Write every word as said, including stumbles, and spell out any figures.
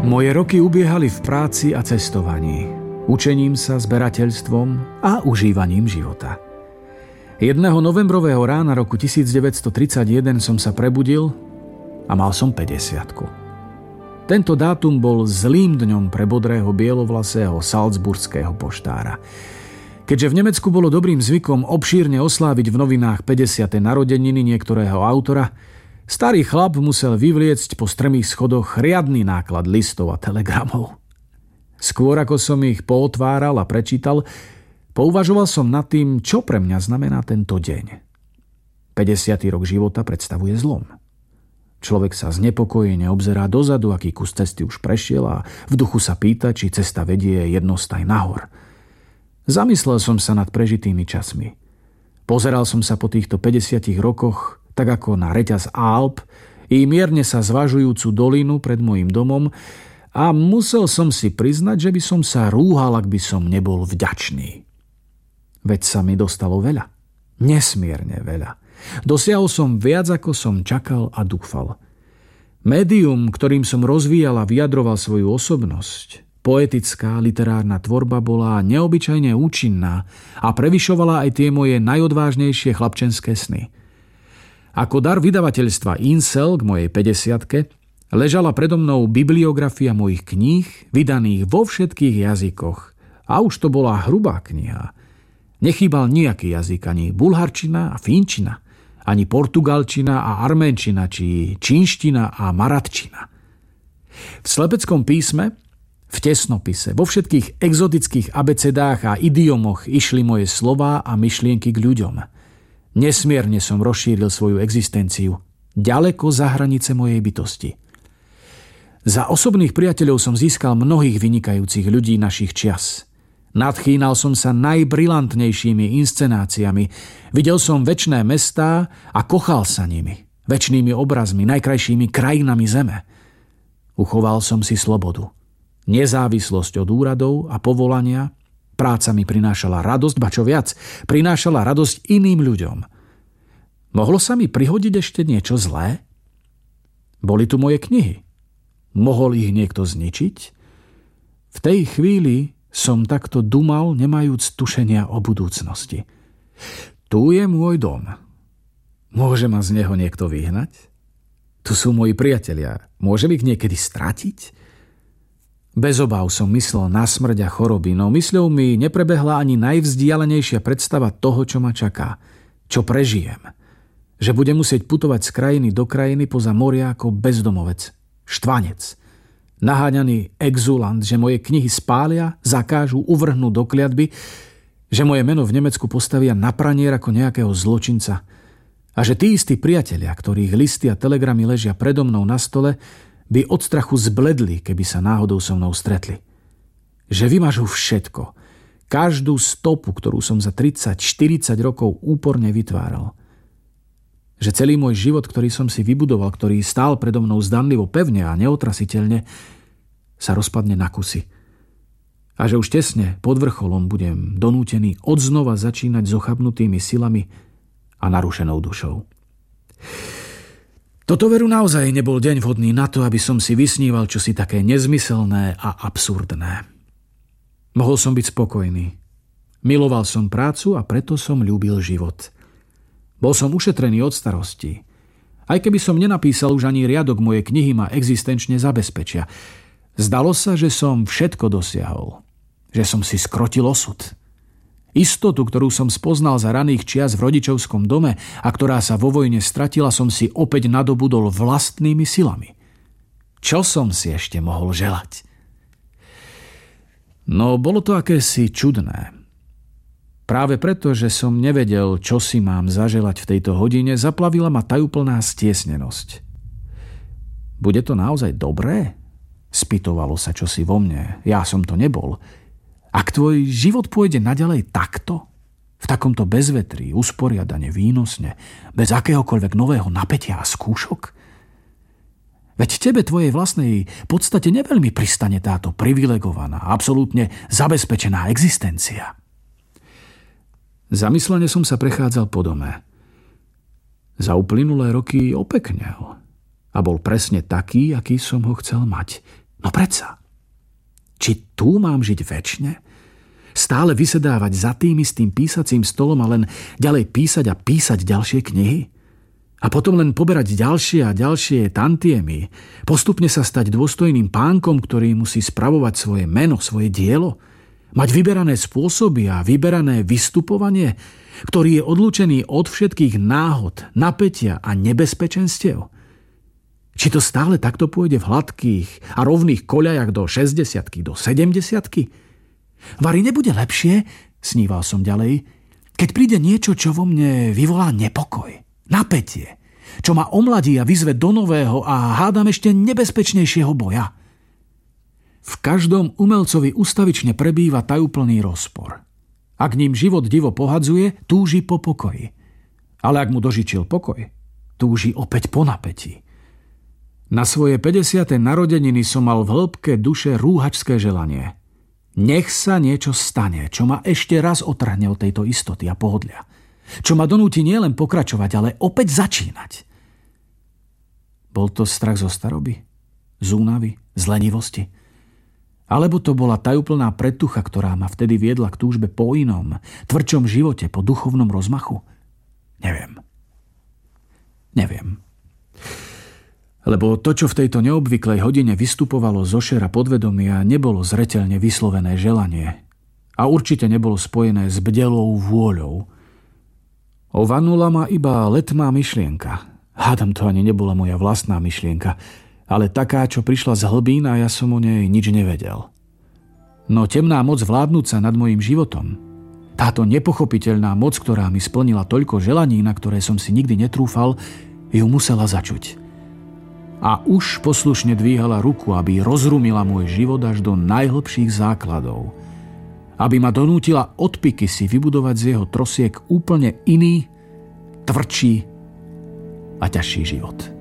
Moje roky ubiehali v práci a cestovaní, učením sa, zberateľstvom a užívaním života. Jedného novembrového rána roku devätnásťtridsaťjeden som sa prebudil a mal som päťdesiatku. Tento dátum bol zlým dňom pre bodrého bielovlasého salzburského poštára. Keďže v Nemecku bolo dobrým zvykom obšírne osláviť v novinách päťdesiate narodeniny niektorého autora, starý chlap musel vyvliecť po strmých schodoch riadny náklad listov a telegramov. Skôr ako som ich pootváral a prečítal, pouvažoval som nad tým, čo pre mňa znamená tento deň. päťdesiaty rok života predstavuje zlom. Človek sa znepokojene obzerá dozadu, aký kus cesty už prešiel a v duchu sa pýta, či cesta vedie jednostaj nahor. Zamyslel som sa nad prežitými časmi. Pozeral som sa po týchto päťdesiatich rokoch tak ako na reťaz Alp i mierne sa zvažujúcu dolinu pred mojím domom a musel som si priznať, že by som sa rúhal, ak by som nebol vďačný. Veď sa mi dostalo veľa. Nesmierne veľa. Dosiahol som viac, ako som čakal a dúfal. Médium, ktorým som rozvíjal a vyjadroval svoju osobnosť, poetická literárna tvorba, bola neobyčajne účinná a prevyšovala aj tie moje najodvážnejšie chlapčenské sny. Ako dar vydavateľstva Insel k mojej päťdesiatke ležala predo mnou bibliografia mojich kníh, vydaných vo všetkých jazykoch. A už to bola hrubá kniha. Nechýbal nejaký jazyk, ani bulharčina a fínčina, ani portugalčina a arménčina, či čínština a maratčina. V slepeckom písme, v tesnopise, vo všetkých exotických abecedách a idiomoch išli moje slová a myšlienky k ľuďom. Nesmierne som rozšíril svoju existenciu, ďaleko za hranice mojej bytosti. Za osobných priateľov som získal mnohých vynikajúcich ľudí našich čias. Nadchýnal som sa najbrilantnejšími inscenáciami, videl som večné mestá a kochal sa nimi, večnými obrazmi, najkrajšími krajinami zeme. Uchoval som si slobodu, nezávislosť od úradov a povolania. Práca mi prinášala radosť, ba čo viac, prinášala radosť iným ľuďom. Mohlo sa mi prihodiť ešte niečo zlé? Boli tu moje knihy. Mohol ich niekto zničiť? V tej chvíli som takto dumal, nemajúc tušenia o budúcnosti. Tu je môj dom. Môže ma z neho niekto vyhnať? Tu sú moji priatelia. Môžem ich niekedy stratiť? Bez obáv som myslel na smrť a choroby, no mysľou mi neprebehla ani najvzdialenejšia predstava toho, čo ma čaká, čo prežijem. Že budem musieť putovať z krajiny do krajiny poza moria ako bezdomovec, štvanec, naháňaný exulant, že moje knihy spália, zakážu, uvrhnú do kliatby, že moje meno v Nemecku postavia na pranier ako nejakého zločinca a že tí istí priatelia, ktorých listy a telegramy ležia predo mnou na stole, by od strachu zbledli, keby sa náhodou so mnou stretli. Že vymažú všetko, každú stopu, ktorú som za tridsať štyridsať rokov úporne vytváral. Že celý môj život, ktorý som si vybudoval, ktorý stál predo mnou zdanlivo pevne a neotrasiteľne, sa rozpadne na kusy. A že už tesne pod vrcholom budem donútený odznova začínať s ochabnutými silami a narušenou dušou. Toto veru naozaj nebol deň vhodný na to, aby som si vysníval čosi také nezmyselné a absurdné. Mohol som byť spokojný. Miloval som prácu a preto som ľúbil život. Bol som ušetrený od starostí. Aj keby som nenapísal už ani riadok, moje knihy ma existenčne zabezpečia. Zdalo sa, že som všetko dosiahol. Že som si skrotil osud. Istotu, ktorú som spoznal za raných čias v rodičovskom dome a ktorá sa vo vojne stratila, som si opäť nadobudol vlastnými silami. Čo som si ešte mohol želať? No, bolo to akési čudné. Práve preto, že som nevedel, čo si mám zaželať v tejto hodine, zaplavila ma tajúplná stiesnenosť. Bude to naozaj dobré? Spýtovalo sa čosi vo mne. Ja som to nebol. Ak tvoj život pôjde naďalej takto, v takomto bezvetrí, usporiadane, výnosne, bez akéhokoľvek nového napätia a skúšok? Veď tebe, tvojej vlastnej podstate neveľmi pristane táto privilegovaná, absolútne zabezpečená existencia. Zamyslene som sa prechádzal po dome. Za uplynulé roky opeknel a bol presne taký, aký som ho chcel mať. No predsa. Či tu mám žiť večne? Stále vysedávať za tým istým písacím stolom a len ďalej písať a písať ďalšie knihy? A potom len poberať ďalšie a ďalšie tantiemy? Postupne sa stať dôstojným pánkom, ktorý musí spravovať svoje meno, svoje dielo? Mať vyberané spôsoby a vyberané vystupovanie, ktorý je odlúčený od všetkých náhod, napätia a nebezpečenstiev? Či to stále takto pôjde v hladkých a rovných koľajach do šesťdesiatky, do sedemdesiatky? Vari, nebude lepšie, sníval som ďalej, keď príde niečo, čo vo mne vyvolá nepokoj, napätie, čo ma omladí a vyzve do nového a hádam ešte nebezpečnejšieho boja. V každom umelcovi ustavične prebýva tajúplný rozpor. Ak ním život divo pohadzuje, túži po pokoji. Ale ak mu dožičil pokoj, túži opäť po napätí. Na svoje päťdesiate narodeniny som mal v hĺbke duše rúhačské želanie. Nech sa niečo stane, čo ma ešte raz otrhne od tejto istoty a pohodlia. Čo ma donúti nielen pokračovať, ale opäť začínať. Bol to strach zo staroby? Z únavy? Z lenivosti? Alebo to bola tajúplná pretucha, ktorá ma vtedy viedla k túžbe po inom, tvrdšom živote, po duchovnom rozmachu? Neviem. Neviem. Lebo to, čo v tejto neobvyklej hodine vystupovalo zo šera podvedomia, nebolo zreteľne vyslovené želanie. A určite nebolo spojené s bdelou vôľou. Ovanula ma iba letmá myšlienka. Hádam, to ani nebola moja vlastná myšlienka, ale taká, čo prišla z hlbín a ja som o nej nič nevedel. No temná moc vládnúca nad mojím životom, táto nepochopiteľná moc, ktorá mi splnila toľko želaní, na ktoré som si nikdy netrúfal, ju musela začuť. A už poslušne dvíhala ruku, aby rozrumila môj život až do najhlbších základov. Aby ma donútila odpiky si vybudovať z jeho trosiek úplne iný, tvrdší a ťažší život.